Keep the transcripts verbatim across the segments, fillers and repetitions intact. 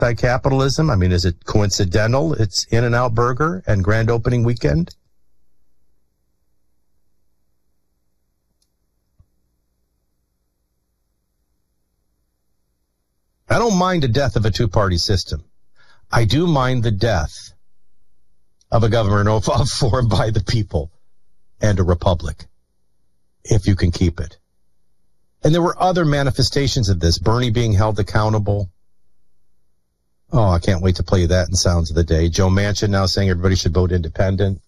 anti-capitalism? I mean, is it coincidental it's In-N-Out Burger and grand opening weekend? I don't mind the death of a two-party system. I do mind the death of a government of for and by the people and a republic, if you can keep it. And there were other manifestations of this. Bernie being held accountable. Oh, I can't wait to play you that in Sounds of the Day. Joe Manchin now saying everybody should vote independent,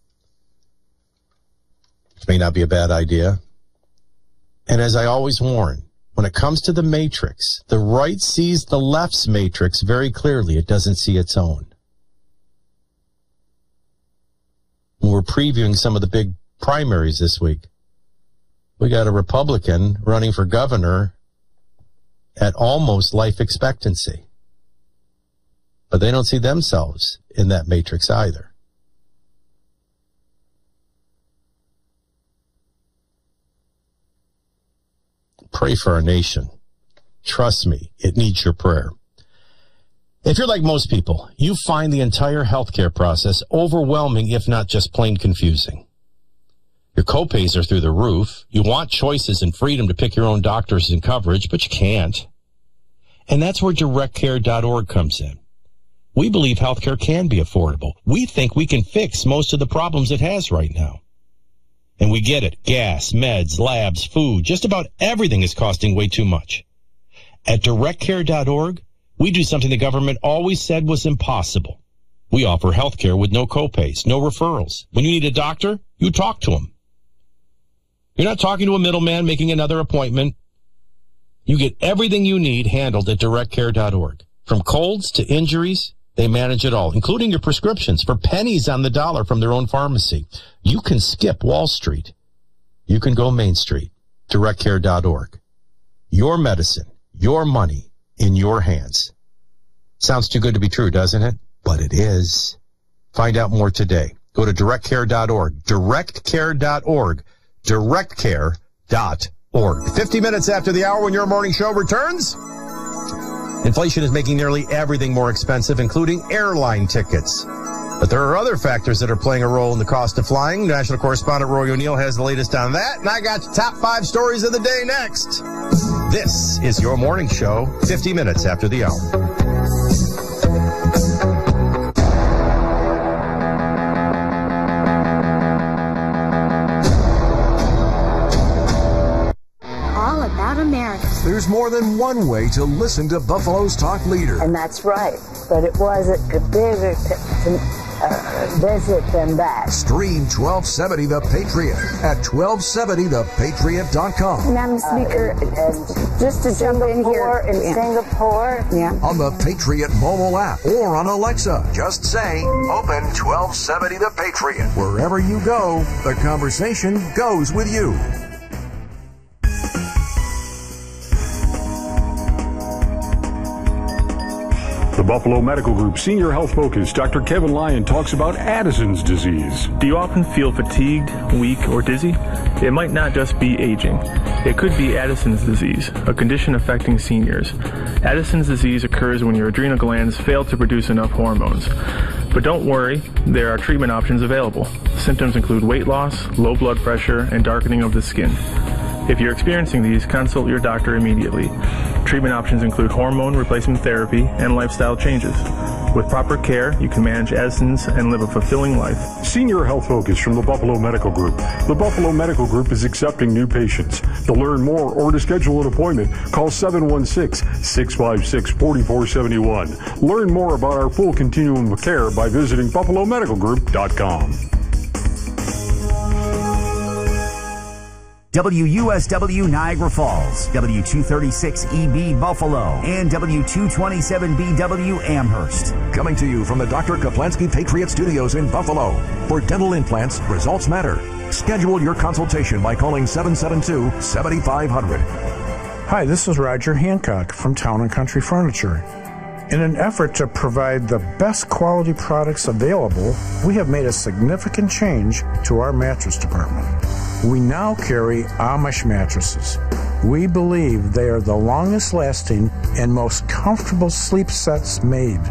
which may not be a bad idea. And as I always warn, when it comes to the matrix, the right sees the left's matrix very clearly. It doesn't see its own. We're previewing some of the big primaries this week. We got a Republican running for governor at almost life expectancy. But they don't see themselves in that matrix either. Pray for our nation. Trust me, it needs your prayer. If you're like most people, you find the entire healthcare process overwhelming, if not just plain confusing. Your copays are through the roof. You want choices and freedom to pick your own doctors and coverage, but you can't. And that's where direct care dot org comes in. We believe healthcare can be affordable. We think we can fix most of the problems it has right now. And we get it. Gas, meds, labs, food, just about everything is costing way too much. At direct care dot org, we do something the government always said was impossible. We offer healthcare with no copays, no referrals. When you need a doctor, you talk to him. You're not talking to a middleman making another appointment. You get everything you need handled at direct care dot org. From colds to injuries, they manage it all, including your prescriptions for pennies on the dollar from their own pharmacy. You can skip Wall Street. You can go Main Street. direct care dot org. Your medicine, your money in your hands. Sounds too good to be true, doesn't it? But it is. Find out more today. Go to direct care dot org. direct care dot org. direct care dot org. fifty minutes after the hour when your morning show returns. Inflation is making nearly everything more expensive, including airline tickets. But there are other factors that are playing a role in the cost of flying. National correspondent Roy O'Neill has the latest on that, and I got the top five stories of the day next. This is your morning show, fifty minutes after the hour. America. There's more than one way to listen to Buffalo's talk leader. And that's right. But it wasn't bigger to, to uh, visit than that. Stream twelve seventy The Patriot at twelve seventy the patriot dot com. Madam Speaker, uh, and just to jump in here. In yeah. Singapore. Yeah. On the Patriot mobile app or on Alexa. Just say, open twelve seventy The Patriot. Wherever you go, the conversation goes with you. The Buffalo Medical Group Senior Health Focus, Doctor Kevin Lyon, talks about Addison's disease. Do you often feel fatigued, weak, or dizzy? It might not just be aging. It could be Addison's disease, a condition affecting seniors. Addison's disease occurs when your adrenal glands fail to produce enough hormones. But don't worry, there are treatment options available. Symptoms include weight loss, low blood pressure, and darkening of the skin. If you're experiencing these, consult your doctor immediately. Treatment options include hormone replacement therapy and lifestyle changes. With proper care, you can manage Addison's and live a fulfilling life. Senior Health Focus from the Buffalo Medical Group. The Buffalo Medical Group is accepting new patients. To learn more or to schedule an appointment, call seven one six, six five six, four four seven one. Learn more about our full continuum of care by visiting buffalo medical group dot com. W U S W Niagara Falls, W two thirty-six E B Buffalo, and W two twenty-seven B W Amherst. Coming to you from the Doctor Kaplansky Patriot Studios in Buffalo. For dental implants, results matter. Schedule your consultation by calling seven seven two, seven five zero zero. Hi, this is Roger Hancock from Town and Country Furniture. In an effort to provide the best quality products available, we have made a significant change to our mattress department. We now carry Amish mattresses. We believe they are the longest lasting and most comfortable sleep sets made.